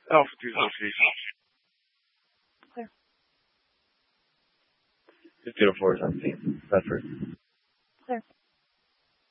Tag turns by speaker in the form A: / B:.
A: Alpha 2 association.
B: Clear.
C: 1504 is on scene. Bedford.